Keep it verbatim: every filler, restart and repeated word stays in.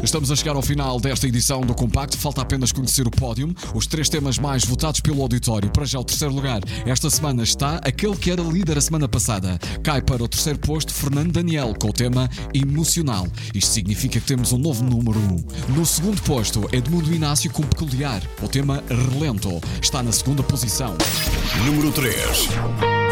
Estamos a chegar ao final desta edição do Compacto. Falta apenas conhecer o pódio. Os três temas mais votados pelo auditório. Para já o terceiro lugar esta semana está aquele que era líder a semana passada. Cai para o terceiro posto Fernando Daniel com o tema Emocional. Isto significa que temos um novo número um. No segundo posto Edmundo Inácio com Peculiar. O tema Relento está na segunda posição. Número três.